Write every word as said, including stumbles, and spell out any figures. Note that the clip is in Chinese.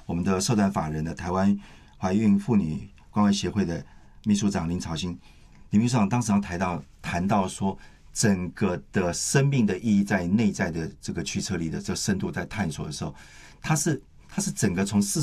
我们的社团法人的台湾怀孕妇女关怀协会的秘书长林朝兴，林秘书长当时谈到谈到说，整个的生命的意义在内在的这个驱车力的这个深度在探索的时候，他是他是整个从四